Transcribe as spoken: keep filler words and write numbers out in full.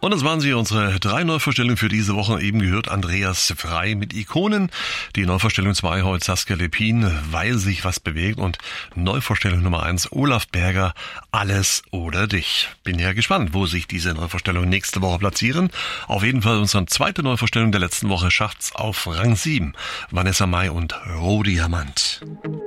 Und das waren sie, unsere drei Neuvorstellungen für diese Woche. Eben gehört Andreas Frei mit Ikonen. Die Neuvorstellung zwei heute Saskia Lepin, Weil sich was bewegt. Und Neuvorstellung Nummer eins Olaf Berger, Alles oder dich. Bin ja gespannt, wo sich diese Neuvorstellungen nächste Woche platzieren. Auf jeden Fall unsere zweite Neuvorstellung der letzten Woche schafft's auf Rang sieben. Vanessa Mai und Rohdiamant.